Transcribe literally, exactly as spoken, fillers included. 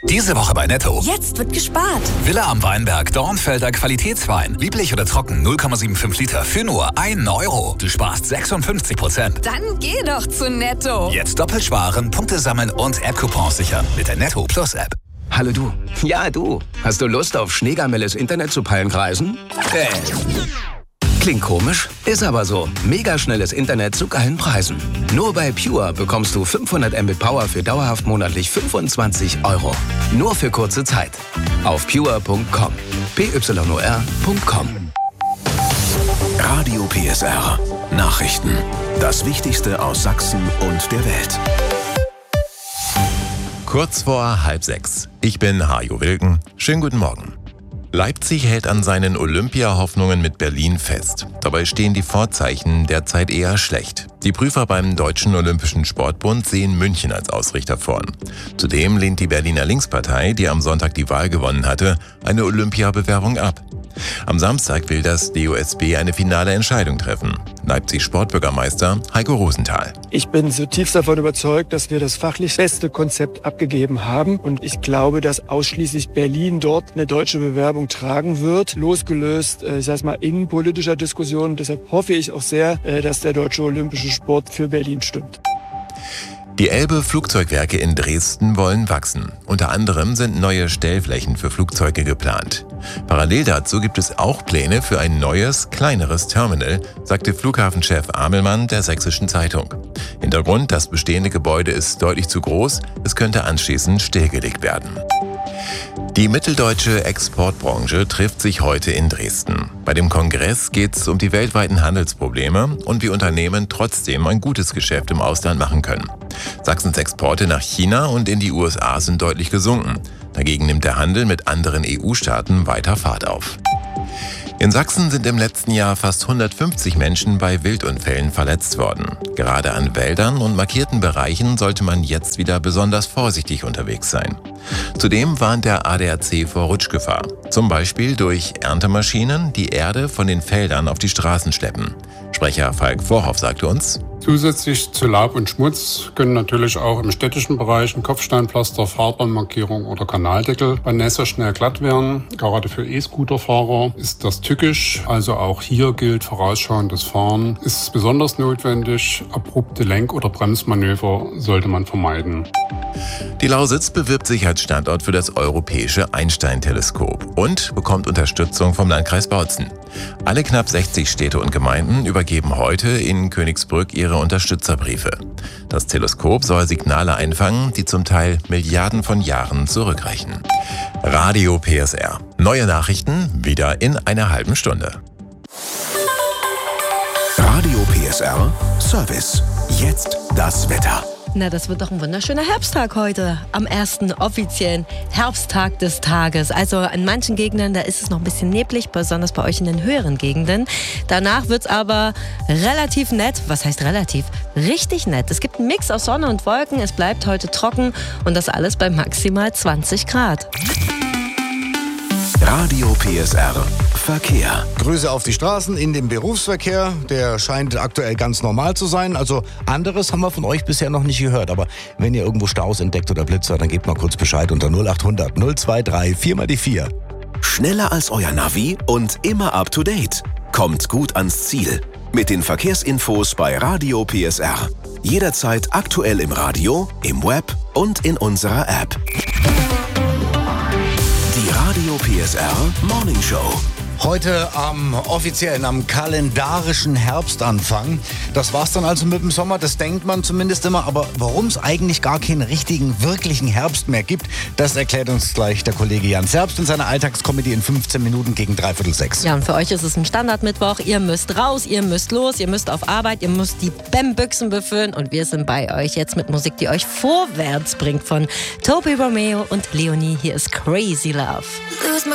Diese Woche bei Netto. Jetzt wird gespart. Villa am Weinberg, Dornfelder Qualitätswein. Lieblich oder trocken, null Komma fünfundsiebzig Liter für nur einen Euro. Du sparst sechsundfünfzig Prozent. Dann geh doch zu Netto. Jetzt doppelt sparen, Punkte sammeln und App-Coupons sichern mit der Netto Plus App. Hallo du. Ja, du. Hast du Lust auf Schneegamelles Internet zu Palmkreisen? Äh. Klingt komisch, ist aber so. Mega schnelles Internet zu geilen Preisen. Nur bei Pure bekommst du fünfhundert Mbit Power für dauerhaft monatlich fünfundzwanzig Euro. Nur für kurze Zeit. Auf pure punkt com. P Y O R punkt com. Radio P S R. Nachrichten. Das Wichtigste aus Sachsen und der Welt. Kurz vor halb sechs. Ich bin Hajo Wilken. Schönen guten Morgen. Leipzig hält an seinen Olympia-Hoffnungen mit Berlin fest. Dabei stehen die Vorzeichen derzeit eher schlecht. Die Prüfer beim Deutschen Olympischen Sportbund sehen München als Ausrichter vorn. Zudem lehnt die Berliner Linkspartei, die am Sonntag die Wahl gewonnen hatte, eine Olympiabewerbung ab. Am Samstag will das D O S B eine finale Entscheidung treffen. Leipzigs Sportbürgermeister Heiko Rosenthal. Ich bin zutiefst davon überzeugt, dass wir das fachlich beste Konzept abgegeben haben. Und ich glaube, dass ausschließlich Berlin dort eine deutsche Bewerbung tragen wird, losgelöst, ich sage mal, innenpolitischer Diskussion. Deshalb hoffe ich auch sehr, dass der Deutsche Olympische Sport für Berlin stimmt. Die Elbe-Flugzeugwerke in Dresden wollen wachsen. Unter anderem sind neue Stellflächen für Flugzeuge geplant. Parallel dazu gibt es auch Pläne für ein neues, kleineres Terminal, sagte Flughafenchef Amelmann der Sächsischen Zeitung. Hintergrund: Das bestehende Gebäude ist deutlich zu groß, es könnte anschließend stillgelegt werden. Die mitteldeutsche Exportbranche trifft sich heute in Dresden. Bei dem Kongress geht es um die weltweiten Handelsprobleme und wie Unternehmen trotzdem ein gutes Geschäft im Ausland machen können. Sachsens Exporte nach China und in die U S A sind deutlich gesunken. Dagegen nimmt der Handel mit anderen E U-Staaten weiter Fahrt auf. In Sachsen sind im letzten Jahr fast hundertfünfzig Menschen bei Wildunfällen verletzt worden. Gerade an Wäldern und markierten Bereichen sollte man jetzt wieder besonders vorsichtig unterwegs sein. Zudem warnt der A D A C vor Rutschgefahr. Zum Beispiel durch Erntemaschinen, die Erde von den Feldern auf die Straßen schleppen. Sprecher Falk Vorhoff sagte uns: Zusätzlich zu Laub und Schmutz können natürlich auch im städtischen Bereich ein Kopfsteinpflaster, Fahrbahnmarkierung oder Kanaldeckel bei Nässe schnell glatt werden. Gerade für E-Scooter-Fahrer ist das tückisch. Also auch hier gilt vorausschauendes Fahren. Ist besonders notwendig. Abrupte Lenk- oder Bremsmanöver sollte man vermeiden. Die Lausitz bewirbt sich als Standort für das europäische Einstein-Teleskop und bekommt Unterstützung vom Landkreis Bautzen. Alle knapp sechzig Städte und Gemeinden übergeben heute in Königsbrück ihre Unterstützerbriefe. Das Teleskop soll Signale einfangen, die zum Teil Milliarden von Jahren zurückreichen. Radio P S R. Neue Nachrichten wieder in einer halben Stunde. Radio P S R Service. Jetzt das Wetter. Na, das wird doch ein wunderschöner Herbsttag heute, am ersten offiziellen Herbsttag des Tages. Also in manchen Gegenden, da ist es noch ein bisschen neblig, besonders bei euch in den höheren Gegenden. Danach wird es aber relativ nett. Was heißt relativ? Richtig nett. Es gibt einen Mix aus Sonne und Wolken, es bleibt heute trocken und das alles bei maximal zwanzig Grad. Radio P S R Verkehr. Grüße auf die Straßen in dem Berufsverkehr. Der scheint aktuell ganz normal zu sein. Also anderes haben wir von euch bisher noch nicht gehört. Aber wenn ihr irgendwo Staus entdeckt oder Blitzer, dann gebt mal kurz Bescheid unter null acht hundert null zwei drei vier mal die vier. Schneller als euer Navi und immer up to date. Kommt gut ans Ziel. Mit den Verkehrsinfos bei Radio P S R. Jederzeit aktuell im Radio, im Web und in unserer App. Die Radio P S R Morning Show. Heute am offiziellen, am kalendarischen Herbstanfang. Das war's dann also mit dem Sommer, das denkt man zumindest immer. Aber warum es eigentlich gar keinen richtigen, wirklichen Herbst mehr gibt, das erklärt uns gleich der Kollege Jan Zerbst in seiner Alltagskomödie in fünfzehn Minuten gegen dreiviertel sechs. Ja, und für euch ist es ein Standardmittwoch. Ihr müsst raus, ihr müsst los, ihr müsst auf Arbeit, ihr müsst die Bämbüchsen befüllen. Und wir sind bei euch jetzt mit Musik, die euch vorwärts bringt von Toby Romeo und Leonie. Hier ist Crazy Love. Lose my